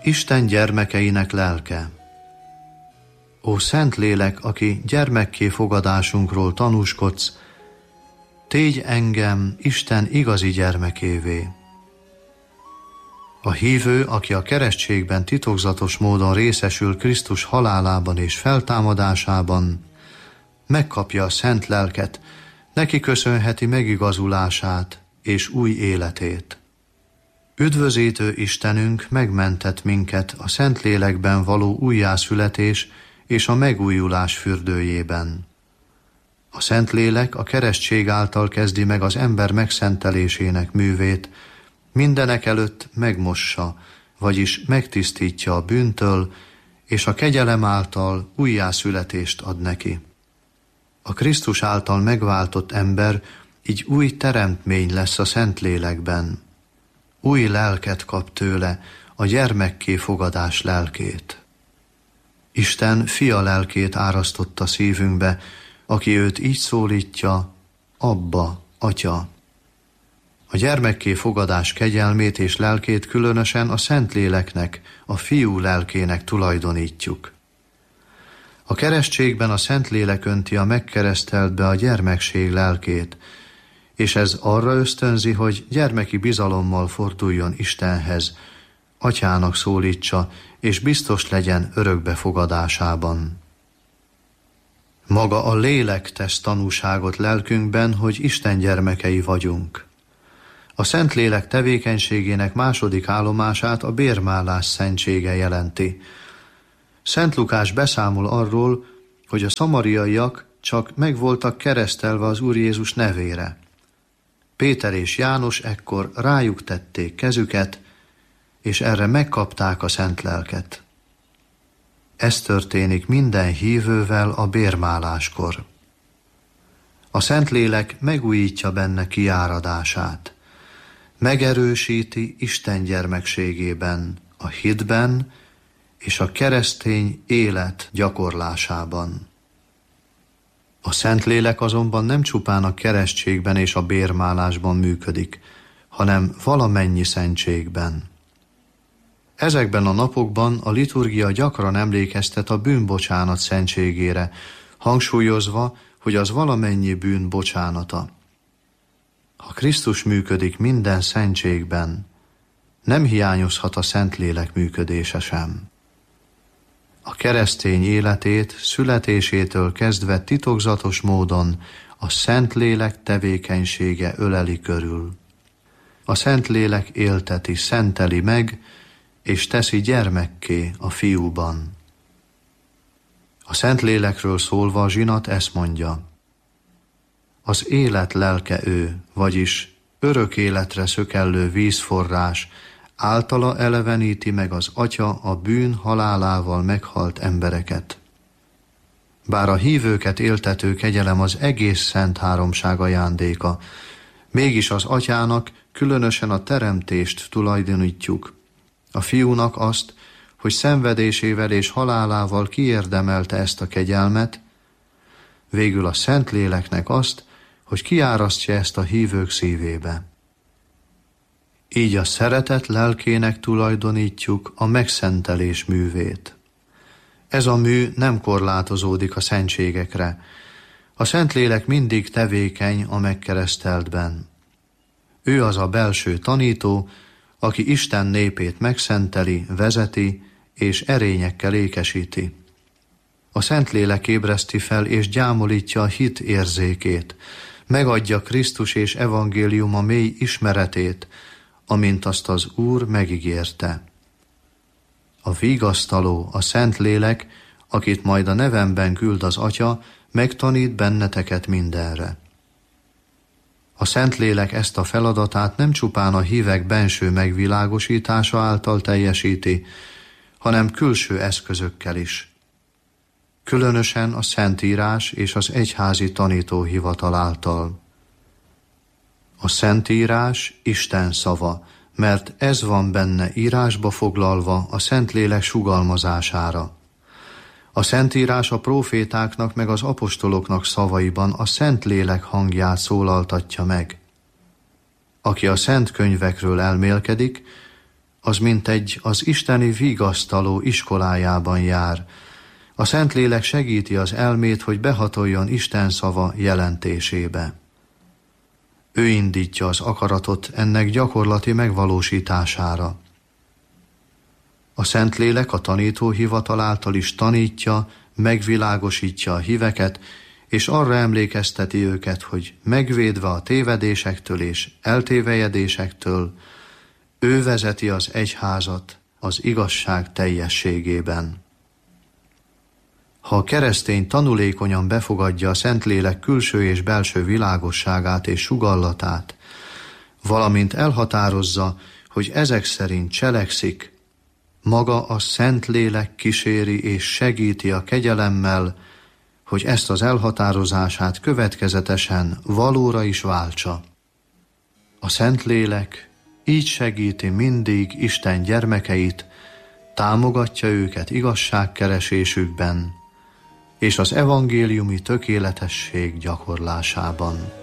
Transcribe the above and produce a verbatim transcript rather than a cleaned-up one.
Isten gyermekeinek lelke. Ó Szentlélek, aki gyermekké fogadásunkról tanúskodsz, tégy engem Isten igazi gyermekévé. A hívő, aki a keresztségben titokzatos módon részesül Krisztus halálában és feltámadásában, megkapja a szent lelket, neki köszönheti megigazulását és új életét. Üdvözítő Istenünk megmentett minket a Szentlélekben való újjászületés és a megújulás fürdőjében. A Szentlélek a keresztség által kezdi meg az ember megszentelésének művét, mindenek előtt megmossa, vagyis megtisztítja a bűntől, és a kegyelem által újjászületést ad neki. A Krisztus által megváltott ember így új teremtmény lesz a Szentlélekben. Új lelket kap tőle, a gyermekké fogadás lelkét. Isten fia lelkét árasztotta szívünkbe, aki őt így szólítja, Abba, Atya. A gyermekké fogadás kegyelmét és lelkét különösen a Szentléleknek, a Fiú lelkének tulajdonítjuk. A keresztségben a Szentlélek önti a megkereszteltbe a gyermekség lelkét, és ez arra ösztönzi, hogy gyermeki bizalommal forduljon Istenhez, Atyának szólítsa, és biztos legyen örökbefogadásában. Maga a lélek tesz tanúságot lelkünkben, hogy Isten gyermekei vagyunk. A Szentlélek tevékenységének második állomását a bérmálás szentsége jelenti. Szent Lukás beszámol arról, hogy a szamariaiak csak meg voltak keresztelve az Úr Jézus nevére. Péter és János ekkor rájuk tették kezüket, és erre megkapták a szent lelket. Ez történik minden hívővel a bérmáláskor. A Szentlélek megújítja benne kiáradását, megerősíti Isten gyermekségében, a hitben és a keresztény élet gyakorlásában. A Szentlélek azonban nem csupán a keresztségben és a bérmálásban működik, hanem valamennyi szentségben. Ezekben a napokban a liturgia gyakran emlékeztet a bűnbocsánat szentségére, hangsúlyozva, hogy az valamennyi bűn bocsánata. Ha Krisztus működik minden szentségben, nem hiányozhat a Szentlélek működése sem. A keresztény életét születésétől kezdve titokzatos módon a Szentlélek tevékenysége öleli körül. A Szentlélek élteti, szenteli meg, és teszi gyermekké a Fiúban. A Szentlélekről szólva a zsinat ezt mondja: az élet lelke ő, vagyis örök életre szökellő vízforrás, általa eleveníti meg az Atya a bűn halálával meghalt embereket. Bár a hívőket éltető kegyelem az egész szent háromság ajándéka, mégis az Atyának különösen a teremtést tulajdonítjuk, a Fiúnak azt, hogy szenvedésével és halálával kiérdemelte ezt a kegyelmet, végül a Szentléleknek azt, hogy kiárasztja ezt a hívők szívébe. Így a szeretet lelkének tulajdonítjuk a megszentelés művét. Ez a mű nem korlátozódik a szentségekre. A Szentlélek mindig tevékeny a megkereszteltben. Ő az a belső tanító, aki Isten népét megszenteli, vezeti és erényekkel ékesíti. A Szentlélek ébreszti fel és gyámolítja a hit érzékét, megadja Krisztus és evangéliuma mély ismeretét, amint azt az Úr megígérte. A vigasztaló, a Szentlélek, akit majd a nevemben küld az Atya, megtanít benneteket mindenre. A Szentlélek ezt a feladatát nem csupán a hívek benső megvilágosítása által teljesíti, hanem külső eszközökkel is. Különösen a Szentírás és az egyházi tanítóhivatal által. A Szentírás Isten szava, mert ez van benne írásba foglalva a Szentlélek sugalmazására. A Szentírás a prófétáknak meg az apostoloknak szavaiban a Szentlélek hangját szólaltatja meg. Aki a szent könyvekről elmélkedik, az mintegy az isteni vigasztaló iskolájában jár. A Szentlélek segíti az elmét, hogy behatoljon Isten szava jelentésébe. Ő indítja az akaratot ennek gyakorlati megvalósítására. A Szentlélek a tanítóhivatal által is tanítja, megvilágosítja a híveket, és arra emlékezteti őket, hogy megvédve a tévedésektől és eltévejedésektől, ő vezeti az egyházat az igazság teljességében. Ha a keresztény tanulékonyan befogadja a Szentlélek külső és belső világosságát és sugallatát, valamint elhatározza, hogy ezek szerint cselekszik, maga a Szentlélek kíséri és segíti a kegyelemmel, hogy ezt az elhatározását következetesen valóra is váltsa. A Szentlélek így segíti mindig Isten gyermekeit, támogatja őket igazságkeresésükben és az evangéliumi tökéletesség gyakorlásában.